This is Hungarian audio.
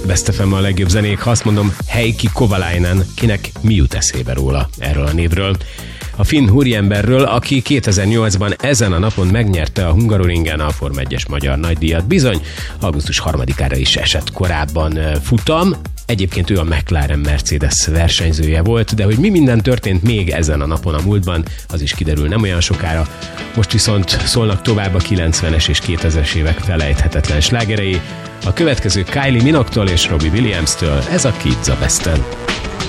Best FM a legjobb zenék, ha azt mondom Heikki Kovalainen, kinek mi jut eszébe róla erről a névről. A finn úriemberről, aki 2008-ban ezen a napon megnyerte a Hungaroringen a Forma 1-es magyar nagydíjat. Bizony, augusztus 3-ára is esett korábban futam. Egyébként ő a McLaren Mercedes versenyzője volt, de hogy mi minden történt még ezen a napon a múltban, az is kiderül nem olyan sokára. Most viszont szólnak tovább a 90-es és 2000-es évek felejthetetlen slágerei. A következő Kylie Minogue-tól és Robbie Williams-től, ez a Kids a Besten.